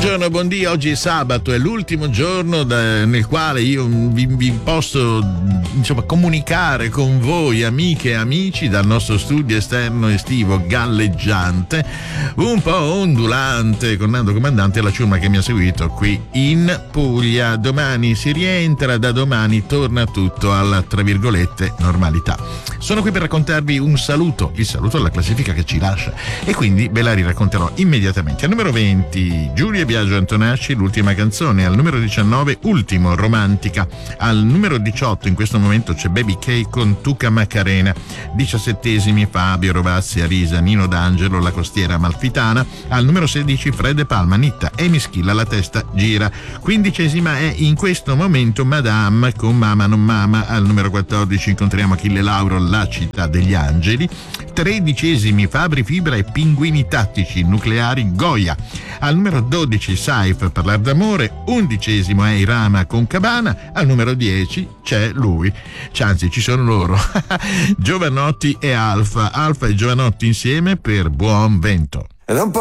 Buongiorno, buondì, oggi è sabato, è l'ultimo giorno nel quale io vi posso comunicare con voi, amiche e amici, dal nostro studio esterno estivo galleggiante, un po' ondulante, con Nando Comandante e la ciurma che mi ha seguito qui in Puglia. Domani si rientra, da domani torna tutto alla, tra virgolette, normalità. Sono qui per raccontarvi un saluto, il saluto alla classifica che ci lascia, e quindi ve la riracconterò immediatamente. Al numero 20, Giulia Biagio Antonacci, L'ultima canzone. Al numero 19, Ultimo, Romantica. Al numero 18 in questo momento c'è Baby K con Tuca Macarena. 17esimi, Fabio Rovazzi, Arisa, Nino D'Angelo, La costiera amalfitana. Al numero 16, Fred De Palma, Nitta e Mischilla, La testa gira. 15esima è in questo momento Madame con Mama non Mama. Al numero 14 incontriamo Achille Lauro, La città degli angeli. 13esimi, Fabri Fibra e Pinguini tattici nucleari, Goya. Al numero 12 Saif, Parlar d'amore. 11esimo è Irama con Cabana. Al numero 10 c'è lui, anzi ci sono loro, Giovanotti e Alfa e Giovanotti insieme per Buon vento. Ed è un po'